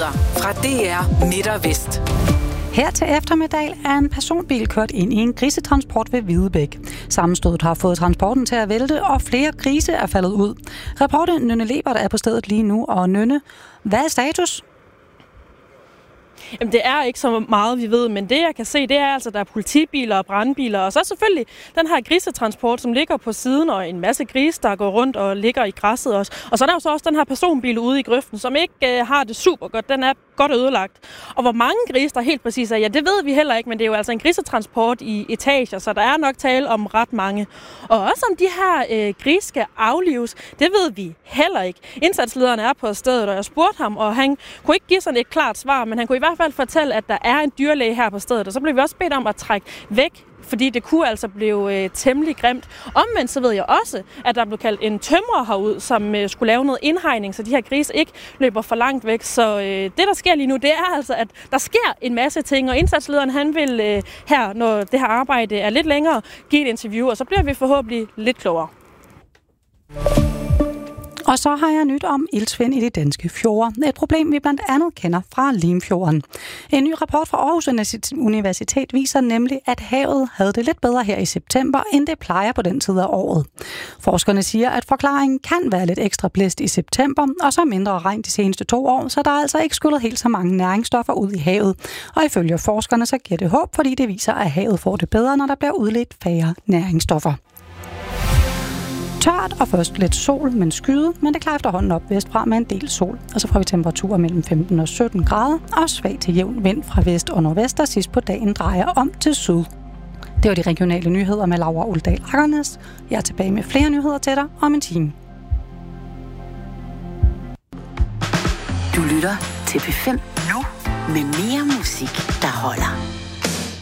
Nyheder fra DR Midt og Vest. Her til eftermiddag er en personbil kørt ind i en grisetransport ved Hvidebæk. Sammenstødet har fået transporten til at vælte, og flere grise er faldet ud. Reporter Nynne Lebert er på stedet lige nu, og Nynne, hvad er status? Jamen, det er ikke så meget, vi ved, men det, jeg kan se, det er altså, der er politibiler og brandbiler, og så selvfølgelig den her grisetransport, som ligger på siden, og en masse grise, der går rundt og ligger i græsset også. Og så er der jo så også den her personbil ude i grøften, som ikke har det super godt. Den er godt ødelagt. Og hvor mange grise der helt præcis er, ja, det ved vi heller ikke, men det er jo altså en grisetransport i etager, så der er nok tale om ret mange. Og også om de her grise skal aflives, det ved vi heller ikke. Indsatslederen er på stedet, og jeg spurgte ham, og han kunne ikke give sådan et klart svar, men han kunne i hvert fald fortælle, at der er en dyrlæge her på stedet, og så blev vi også bedt om at trække væk, fordi det kunne altså blive temmelig grimt. Omvendt så ved jeg også, at der blev kaldt en tømrer herud, som skulle lave noget indhegning, så de her grise ikke løber for langt væk. Så det, der sker lige nu, det er altså, at der sker en masse ting, og indsatslederen han vil her, når det her arbejde er lidt længere, give et interview, og så bliver vi forhåbentlig lidt klogere. Og så har jeg nyt om iltsvind i de danske fjorde. Et problem, vi blandt andet kender fra Limfjorden. En ny rapport fra Aarhus Universitet viser nemlig, at havet havde det lidt bedre her i september, end det plejer på den tid af året. Forskerne siger, at forklaringen kan være lidt ekstra blæst i september, og så mindre regn de seneste 2 år, så der er altså ikke skyllet helt så mange næringsstoffer ud i havet. Og ifølge forskerne, så giver det håb, fordi det viser, at havet får det bedre, når der bliver udledt færre næringsstoffer. Tørt og først lidt sol, men skyet, men det klarer efterhånden op vestfra med en del sol. Og så får vi temperaturer mellem 15 og 17 grader, og svag til jævn vind fra vest og nordvest, der sidst på dagen drejer om til syd. Det var de regionale nyheder med Laura Uldal Akkernes. Jeg er tilbage med flere nyheder til dig om en time. Du lytter til P5 nu med mere musik, der holder.